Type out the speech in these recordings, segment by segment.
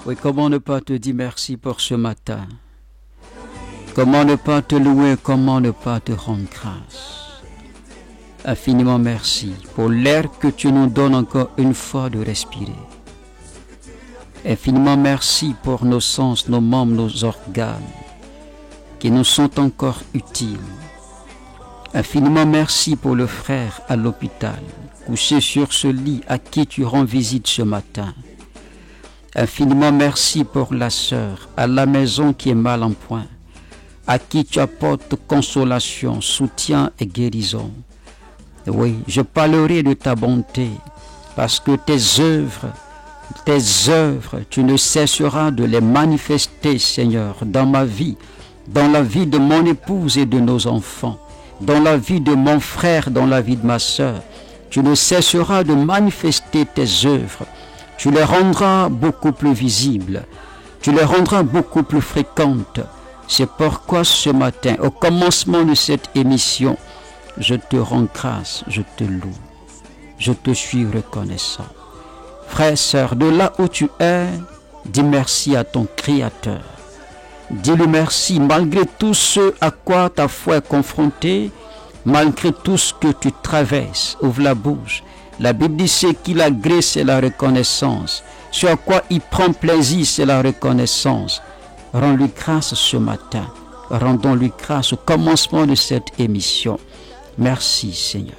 Oui, comment ne pas te dire merci pour ce matin? Comment ne pas te louer? Comment ne pas te rendre grâce? Infiniment merci pour l'air que tu nous donnes encore une fois de respirer. Infiniment merci pour nos sens, nos membres, nos organes qui nous sont encore utiles. Infiniment merci pour le frère à l'hôpital, couché sur ce lit à qui tu rends visite ce matin. Infiniment merci pour la sœur à la maison qui est mal en point, à qui tu apportes consolation, soutien et guérison. Oui, je parlerai de ta bonté, parce que tes œuvres, tu ne cesseras de les manifester, Seigneur, dans ma vie, dans la vie de mon épouse et de nos enfants, dans la vie de mon frère, dans la vie de ma sœur. Tu ne cesseras de manifester tes œuvres. Tu les rendras beaucoup plus visibles. Tu les rendras beaucoup plus fréquentes. C'est pourquoi ce matin, au commencement de cette émission, je te rends grâce, je te loue. Je te suis reconnaissant. Frère, sœur, de là où tu es, dis merci à ton Créateur. Dis-lui merci malgré tout ce à quoi ta foi est confrontée, malgré tout ce que tu traverses. Ouvre la bouche. La Bible dit ce qu'il agrée, c'est la reconnaissance. Ce à quoi il prend plaisir, c'est la reconnaissance. Rends-lui grâce ce matin. Rendons-lui grâce au commencement de cette émission. Merci Seigneur.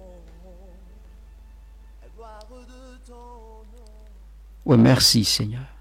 Oui, merci Seigneur.